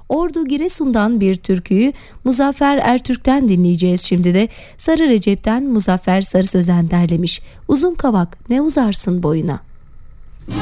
Ordu Giresun'dan bir türküyü Muzaffer Ertürk'ten dinleyeceğiz şimdi de. Sarı Recep'ten Muzaffer Sarı Sözen derlemiş. Uzun kavak ne uzarsın boyuna.